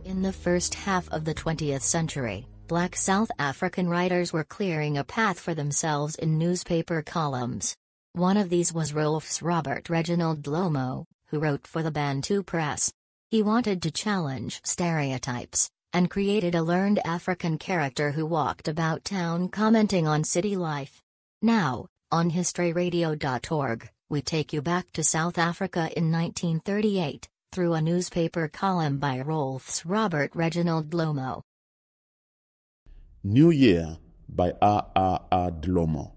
In the first half of the 20th century, black South African writers were clearing a path for themselves in newspaper columns. One of these was Rolfs Robert Reginald Dlomo, who wrote for the Bantu Press. He wanted to challenge stereotypes, and created a learned African character who walked about town commenting on city life. Now, on historyradio.org, we take you back to South Africa in 1938, through a newspaper column by Rolfs Robert Reginald Dlomo. New Year by R. Dlomo.